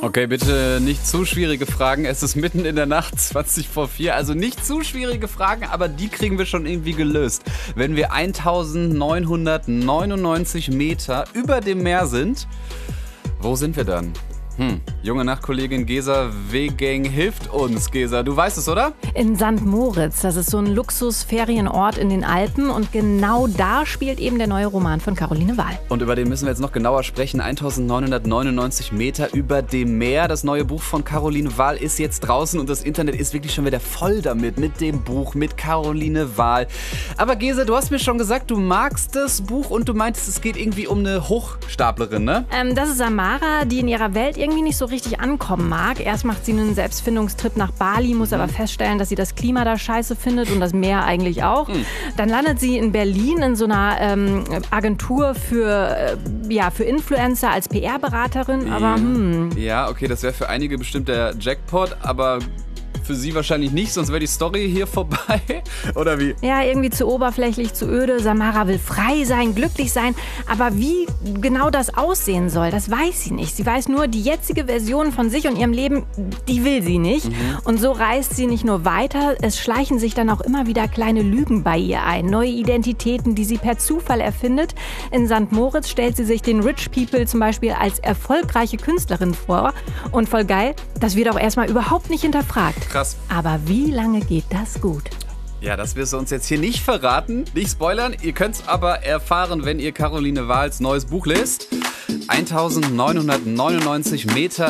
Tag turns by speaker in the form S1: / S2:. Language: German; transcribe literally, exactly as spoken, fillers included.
S1: Okay, bitte nicht zu schwierige Fragen. Es ist mitten in der Nacht, zwanzig vor vier. Also nicht zu schwierige Fragen, aber die kriegen wir schon irgendwie gelöst. Wenn wir eintausendneunhundertneunundneunzig Meter über dem Meer sind, wo sind wir dann? Hm, junge Nachtkollegin Gesa Wegang hilft uns. Gesa, du weißt es, oder?
S2: In Sankt Moritz. Das ist so ein Luxusferienort in den Alpen. Und genau da spielt eben der neue Roman von Caroline Wahl.
S1: Und über den müssen wir jetzt noch genauer sprechen. eintausendneunhundertneunundneunzig Meter über dem Meer. Das neue Buch von Caroline Wahl ist jetzt draußen und das Internet ist wirklich schon wieder voll damit. Mit dem Buch, mit Caroline Wahl. Aber Gesa, du hast mir schon gesagt, du magst das Buch und du meintest, es geht irgendwie um eine Hochstaplerin, ne?
S2: Ähm, das ist Samara, die in ihrer Welt irgendwie nicht so richtig ankommen mag. Erst macht sie einen Selbstfindungstrip nach Bali, muss aber feststellen, dass sie das Klima da scheiße findet und das Meer eigentlich auch. Mhm. Dann landet sie in Berlin in so einer ähm, Agentur für, äh, ja, für Influencer als P R-Beraterin. Aber hm.
S1: Ja, okay, das wäre für einige bestimmt der Jackpot, aber für sie wahrscheinlich nicht, sonst wäre die Story hier vorbei. Oder wie?
S2: Ja, irgendwie zu oberflächlich, zu öde. Samara will frei sein, glücklich sein. Aber wie genau das aussehen soll, das weiß sie nicht. Sie weiß nur, die jetzige Version von sich und ihrem Leben, die will sie nicht. Mhm. Und so reist sie nicht nur weiter, es schleichen sich dann auch immer wieder kleine Lügen bei ihr ein. Neue Identitäten, die sie per Zufall erfindet. In Sankt Moritz stellt sie sich den Rich People zum Beispiel als erfolgreiche Künstlerin vor. Und voll geil, das wird auch erstmal überhaupt nicht hinterfragt.
S1: Krass.
S2: Aber wie lange geht das gut?
S1: Ja, das wirst du uns jetzt hier nicht verraten, nicht spoilern. Ihr könnt es aber erfahren, wenn ihr Caroline Wahls neues Buch lest. eintausendneunhundertneunundneunzig Meter